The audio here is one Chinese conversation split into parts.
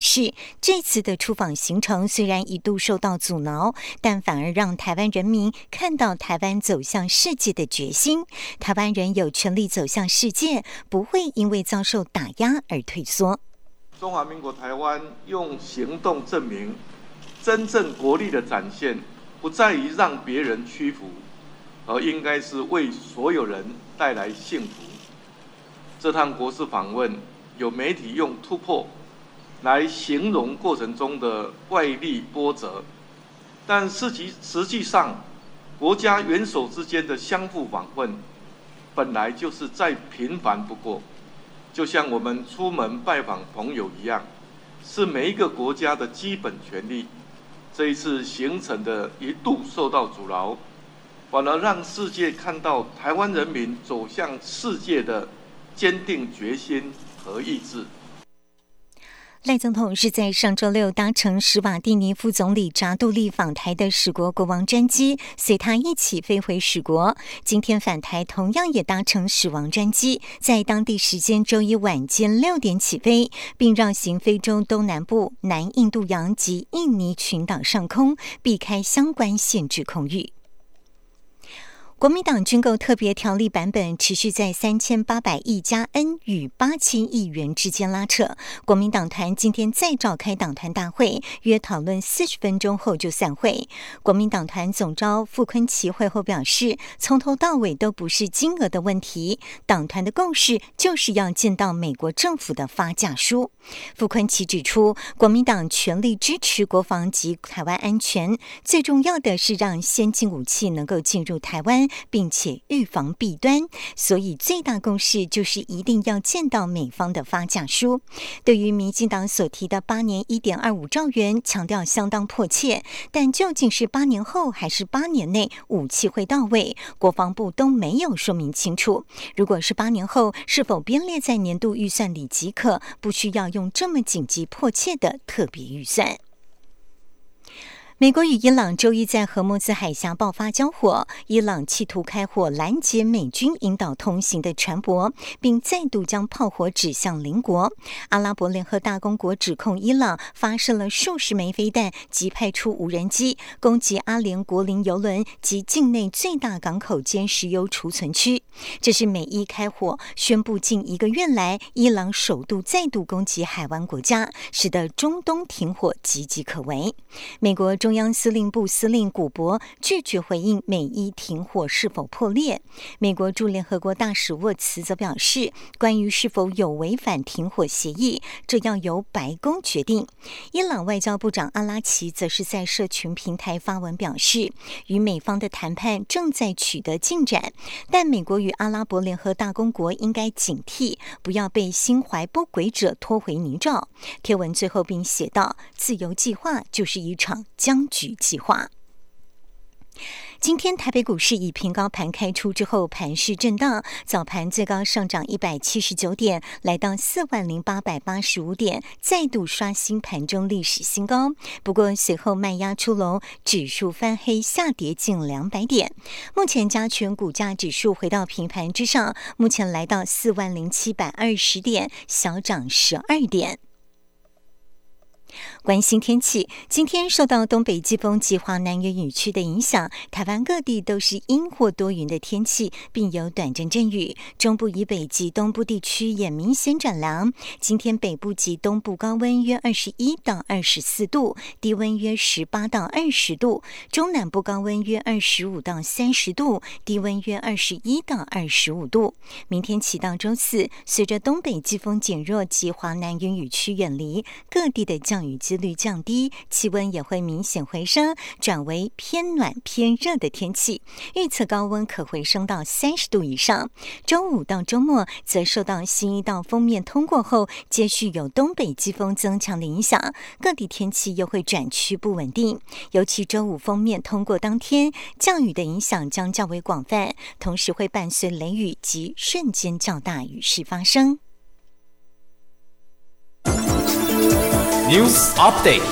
示，这次的出访行程虽然一度受到阻挠，但反而让台湾人民看到台湾走向世界的决心。台湾人有权利走向世界，不会因为遭受打压而退缩。 中华民国台湾用行动证明，真正国力的展现，不在于让别人屈服，而应该是为所有人带来幸福。这趟国事访问，有媒体用突破来形容过程中的外力波折，但实际上，国家元首之间的相互访问，本来就是再平凡不过，就像我们出门拜访朋友一样，是每一个国家的基本权利。这一次行程的一度受到阻挠，反而让世界看到台湾人民走向世界的坚定决心和意志。 赖总统是在上周六搭乘史瓦蒂尼副总理扎杜利访台的史国国王专机，随他一起飞回史国。今天返台同样也搭乘史王专机，在当地时间周一晚间6点起飞，并绕行非洲东南部、南印度洋及印尼群岛上空，避开相关限制空域。国民党军购特别条例版本持续在3800亿加 N 与8000亿元之间拉扯。国民党团今天再召开党团大会，约讨论40分钟后就散会。国民党团总召傅昆萁会后表示，从头到尾都不是金额的问题，党团的共识就是要见到美国政府的发价书。傅昆萁指出，国民党全力支持国防及台湾安全，最重要的是让先进武器能够进入台湾，并且预防弊端，所以最大共识就是一定要见到美方的发价书。对于民进党所提的8年1.25兆元，强调相当迫切，但究竟是8年后还是8年内武器会到位，国防部都没有说明清楚。如果是8年后，是否编列在年度预算里即可，不需要用这么紧急迫切的特别预算。美国与伊朗周一在荷木兹海峡爆发交火，伊朗企图开火拦截美军引导通行的船舶，并再度将炮火指向邻国。阿拉伯联合大公国指控伊朗发射了数十枚飞弹及派出无人机攻击阿联国营油轮及境内最大港口兼石油储存区。这是美伊开火宣布近1个月来伊朗首度再度攻击海湾国家，使得中东停火岌岌可危。美国中央司令部司令古博拒绝回应美伊停火是否破裂。美国驻联合国大使沃茨则表示，关于是否有违反停火协议，这要由白宫决定。伊朗外交部长阿拉奇则是在社群平台发文表示，与美方的谈判正在取得进展，但美国与阿拉伯联合大公国应该警惕，不要被心怀不轨者拖回泥沼。贴文最后并写道，自由计划就是一场僵局计划。今天台北股市以平高盘开出之后，盘势震荡，早盘最高上涨179点，来到40885点，再度刷新盘中历史新高。不过随后卖压出笼，指数翻黑下跌近200点。目前加权股价指数回到平盘之上，目前来到40720点，小涨12点。关心天气，今天受到东北季风及华南沿雨区的影响，台湾各地都是阴或多云的天气，并有短阵阵雨。中部以北及东部地区也明显转凉。今天北部及东部高温约21到24度，低温约18到20度；中南部高温约25到30度，低温约21到25度。明天起到周四，随着东北季风减弱及华南沿雨区远离，各地的降雨几率降低，气温也会明显回升，转为偏暖偏热的天气。预测高温可回升到30度以上。周五到周末则受到新一道锋面通过后，接续有东北季风增强的影响，各地天气又会转趋不稳定。尤其周五锋面通过当天，降雨的影响将较为广泛，同时会伴随雷雨及瞬间较大雨势发生。 News Update。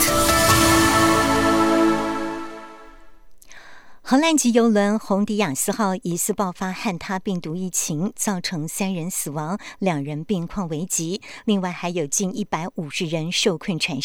荷兰籍邮轮红迪亚斯号疑似爆发汉他病毒疫情，造成3人死亡，2人病况危急，另外还有近150人受困船